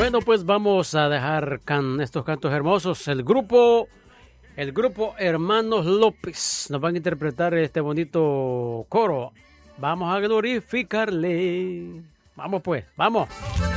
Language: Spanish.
Bueno, pues vamos a dejar estos cantos hermosos. El grupo Hermanos López nos van a interpretar este bonito coro. Vamos a glorificarle. Vamos pues, vamos.